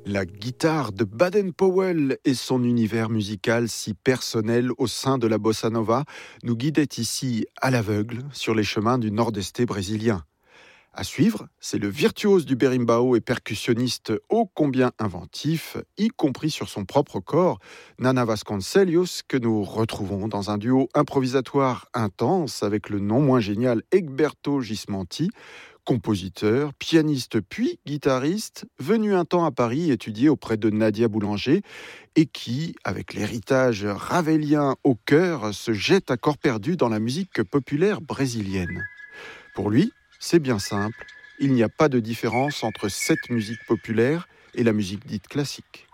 La guitare de Baden-Powell et son univers musical si personnel au sein de la bossa nova nous guidaient ici à l'aveugle sur les chemins du nord-est brésilien. À suivre, c'est le virtuose du berimbau et percussionniste ô combien inventif, y compris sur son propre corps, Nana Vasconcelos, que nous retrouvons dans un duo improvisatoire intense avec le non moins génial Egberto Gismonti, compositeur, pianiste puis guitariste, venu un temps à Paris étudier auprès de Nadia Boulanger et qui, avec l'héritage ravelien au cœur, se jette à corps perdu dans la musique populaire brésilienne. Pour lui, c'est bien simple, il n'y a pas de différence entre cette musique populaire et la musique dite classique.